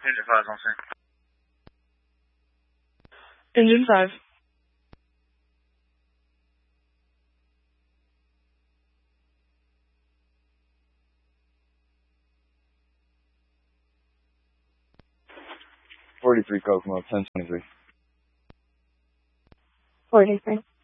Engine 5's on scene. Engine 5. Kokomo, 1023. 43.